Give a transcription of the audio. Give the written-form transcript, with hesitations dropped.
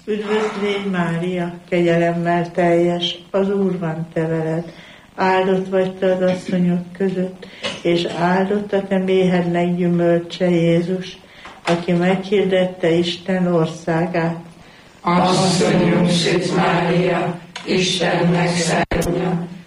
Üdvözl légy, Mária, kegyelemmel teljes, az Úr van te veled. Áldott vagy te az asszonyok között, és áldott a te méhednek gyümölcse, Jézus, aki meghirdette Isten országát. Asszonyunk, Szűz Mária, Isten megszállja,